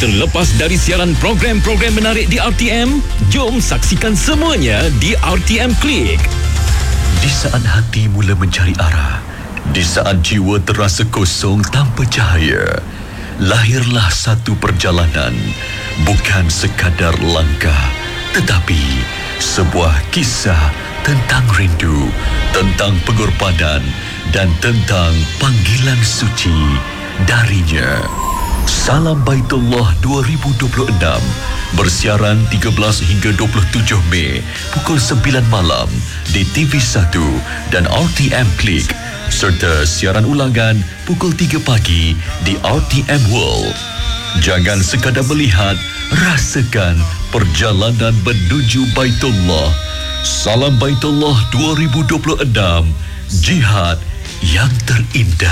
Terlepas dari siaran program-program menarik di RTM, jom saksikan semuanya di RTM Klik. Di saat hati mula mencari arah, di saat jiwa terasa kosong tanpa cahaya, lahirlah satu perjalanan, bukan sekadar langkah, tetapi sebuah kisah tentang rindu, tentang pengorbanan dan tentang panggilan suci darinya. Salam Baitullah 2026 bersiaran 13 hingga 27 Mei pukul 9 malam di TV1 dan RTM Klik, serta siaran ulangan pukul 3 pagi di RTM World. Jangan sekadar melihat, rasakan perjalanan menuju Baitullah. Salam Baitullah 2026, jihad yang terindah.